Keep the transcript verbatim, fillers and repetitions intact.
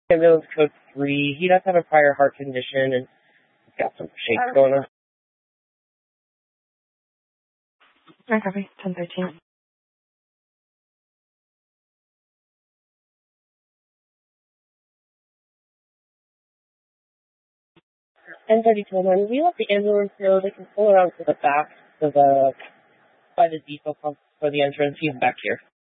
Ambulance code three. He does have a prior heart condition and he's got some shakes going on. I copy. ten thirteen. ten thirty-two, man. We let the ambulance know they can pull around to the back of the, by the depot pump for the entrance. He's back here.